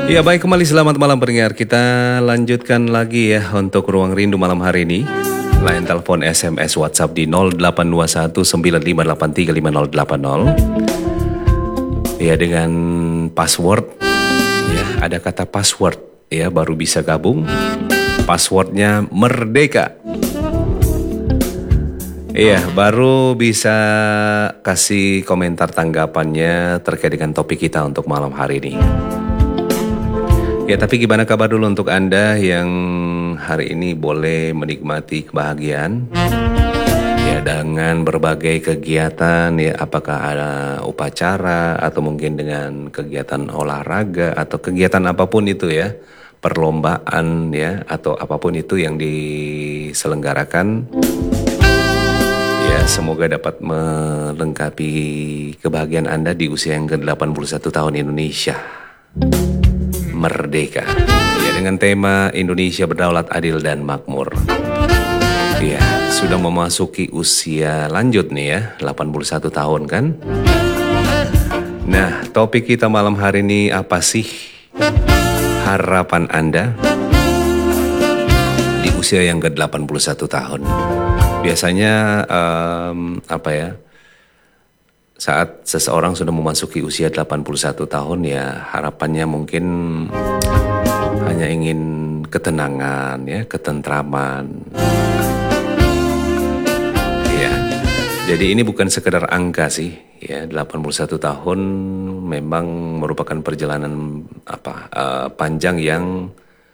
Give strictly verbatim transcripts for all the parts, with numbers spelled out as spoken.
Ya baik, kembali selamat malam pendengar. Kita lanjutkan lagi ya untuk Ruang Rindu malam hari ini. Line telepon, S M S, WhatsApp di nol delapan dua satu sembilan lima delapan tiga lima nol delapan nol. Ya dengan password, ya ada kata password ya baru bisa gabung. Passwordnya Merdeka. Iya, baru bisa kasih komentar tanggapannya terkait dengan topik kita untuk malam hari ini. Ya, tapi gimana kabar dulu untuk Anda yang hari ini boleh menikmati kebahagiaan? Ya, dengan berbagai kegiatan, ya apakah ada upacara atau mungkin dengan kegiatan olahraga atau kegiatan apapun itu ya, perlombaan ya, atau apapun itu yang diselenggarakan. Ya, semoga dapat melengkapi kebahagiaan Anda di usia yang ke delapan puluh satu tahun Indonesia Merdeka. Ya, dengan tema Indonesia Berdaulat, Adil dan Makmur. Ya, sudah memasuki usia lanjut nih ya, delapan puluh satu tahun kan. Nah, topik kita malam hari ini apa sih harapan Anda di usia yang ke delapan puluh satu tahun? Biasanya um, apa ya, saat seseorang sudah memasuki usia delapan puluh satu tahun ya harapannya mungkin hanya ingin ketenangan ya, ketentraman. Ya. Jadi ini bukan sekedar angka sih ya, delapan puluh satu tahun memang merupakan perjalanan apa uh, panjang yang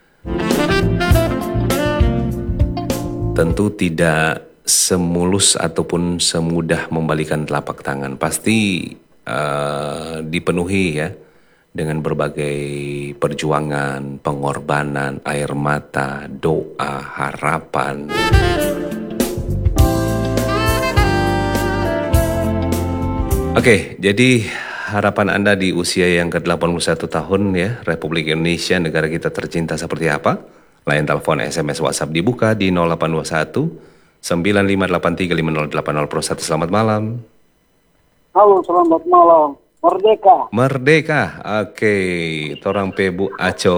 tentu tidak semulus ataupun semudah membalikan telapak tangan. Pasti uh, dipenuhi ya dengan berbagai perjuangan, pengorbanan, air mata, doa, harapan. Oke, jadi harapan Anda di usia yang ke delapan puluh satu tahun ya, Republik Indonesia, negara kita tercinta seperti apa? Line telepon, S M S, WhatsApp dibuka di nol delapan dua satu sembilan lima delapan tiga lima nol delapan nol. Pro satu, selamat malam. Halo, selamat malam. Merdeka. Merdeka. Oke, torang pe Bu Aco.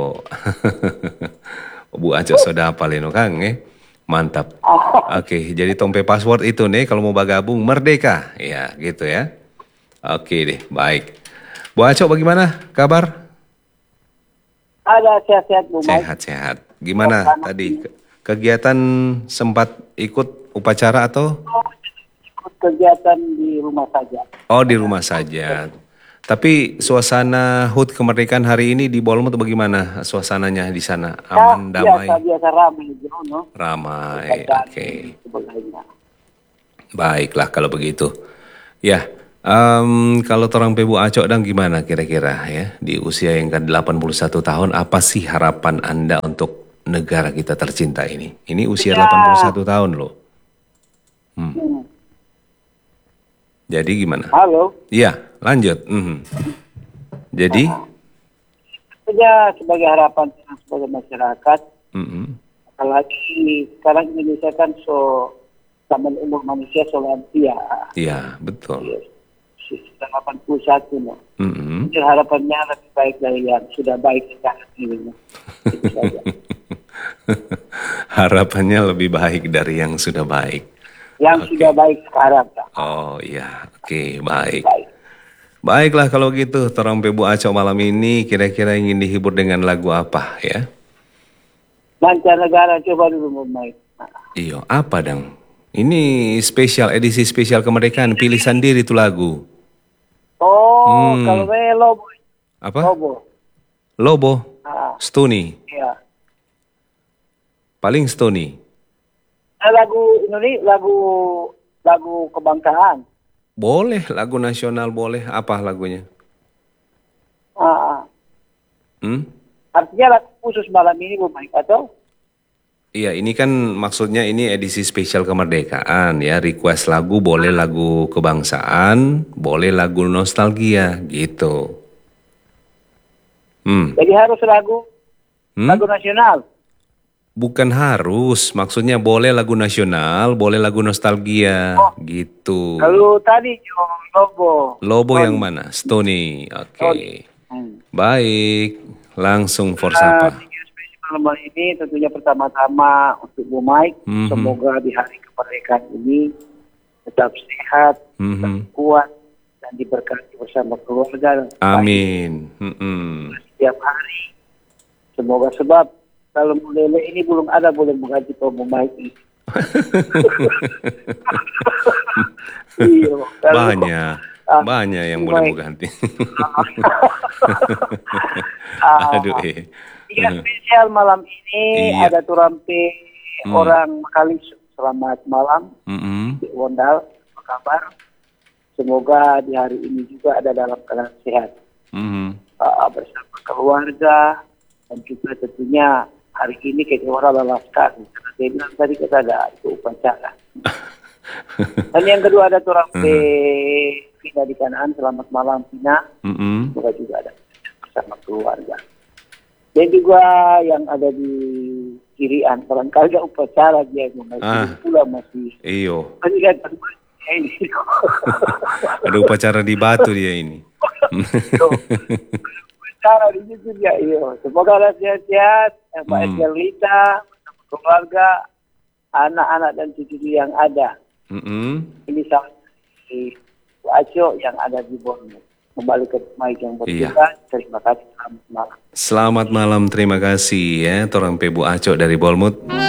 Bu Aco sudah hafal ini Kang eh. Mantap. Oke, jadi tompe password itu nih kalau mau bergabung Merdeka. Ya, gitu ya. Oke deh, baik. Bu Aco bagaimana kabar? Ada sehat-sehat Bu. Sehat-sehat. Gimana oh, tadi kegiatan sempat ikut upacara atau? Ikut kegiatan di rumah saja. Oh, di rumah saja. Tapi suasana H U T kemerdekaan hari ini di Bolmo itu bagaimana suasananya di sana? Aman, ya, damai? Biasa, biasa ramai. No? Ramai, oke. Okay. Baiklah kalau begitu. Ya, um, kalau torang Pebu Acok dan gimana kira-kira ya? Di usia yang ke delapan puluh satu tahun, apa sih harapan Anda untuk negara kita tercinta ini? Ini usia ya. delapan puluh satu tahun loh. Hmm. Hmm. Jadi gimana? Halo. Iya, lanjut. Mm-hmm. Jadi? Ya, sebagai harapan sebagai masyarakat, mm-hmm. apalagi sekarang Indonesia kan so zaman umur manusia so lansia. Iya, betul. Ya, sudah delapan puluh satu loh. Mm-hmm. Jadi harapannya lebih baik dari yang sudah baik sekarang ini. Harapannya lebih baik dari yang sudah baik. Yang okay. sudah baik sekarang. Kak. Oh iya, oke, okay, baik. baik. Baiklah kalau gitu, torang Pebu Acok malam ini kira-kira ingin dihibur dengan lagu apa ya? Mancanegara coba dulu baik. Iyo, apa dong? Ini spesial, edisi spesial kemerdekaan, pilih sendiri itu lagu. Oh, hmm. kalau saya Lobo. Apa? Lobo. Lobo? Ah. Stony? Iya. Paling Stony? Lagu ini lagu lagu kebangsaan. Boleh, lagu nasional boleh. Apa lagunya? Ah. Hmm? Artinya lagu khusus malam ini Bu Mike atau? Iya, ini kan maksudnya ini edisi spesial kemerdekaan ya. Request lagu boleh lagu kebangsaan, boleh lagu nostalgia gitu. Hmm. Jadi harus lagu hmm? lagu nasional. Bukan harus, maksudnya boleh lagu nasional, boleh lagu nostalgia, oh, gitu. Kalau tadi Lobo. Lobo yang mana? Stony, oke. Okay. Hmm. Baik, Langsung for Uh, sapa. tiga spesial malam ini tentunya pertama-tama untuk Bu Mike. Mhm. Semoga di hari kemerdekaan ini tetap sehat, tetap Mhm. kuat, dan diberkati bersama keluarga. dan Amin. Mm-mm. Setiap hari. Semoga sebab kalau Mulele ini belum ada boleh mengganti Pak Bu Mike ini. Iya, kalau- Banyak, Ah, banyak yang baik. boleh mengganti. Ah, Aduh, eh. Tiga spesial malam ini Iya. ada turampe Hmm. orang Makalisu. Selamat malam, Mm-mm. Cik Wondal. Apa kabar? Semoga di hari ini juga ada dalam keadaan sehat. Mhm. Uh, bersama keluarga dan juga tentunya hari ini kecewa lelah sekali karena dia bilang tadi kita ada itu upacara. Dan yang kedua ada turampe Vina di Kanaan. Selamat malam Vina. Mm-mm. Semoga juga ada bersama keluarga. Dan juga yang ada di kirian, barangkali ada upacara dia Ah. masih pula masih. Iyo, Ini kan ini. ada upacara di Batu dia ini. Upacara di situ dia. Iyo. Semoga ada sehat-sehat, yang Mbak Hmm. Estelita, bersama keluarga, anak-anak dan cucu yang ada. Mm-mm. Ini sama di Bu Aco yang ada di Borneo. Kembali ke Mike yang Iya. bertugas. Terima kasih. Selamat malam. Selamat malam, terima kasih ya, Torang Pebu Aco dari Bolmut.